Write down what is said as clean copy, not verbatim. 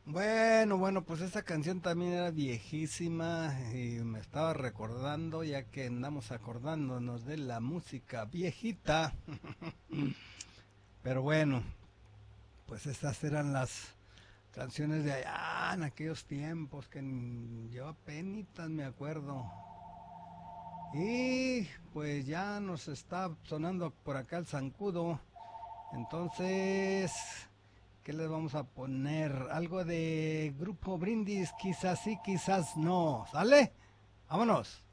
Bueno, pues esta canción también era viejísima y me estaba recordando, ya que andamos acordándonos de la música viejita. Pero bueno, pues estas eran las canciones de allá en aquellos tiempos que yo apenas me acuerdo. Y pues ya nos está sonando por acá el zancudo. Entonces, ¿qué les vamos a poner? Algo de Grupo Brindis, quizás sí, quizás no. ¿Sale? Vámonos.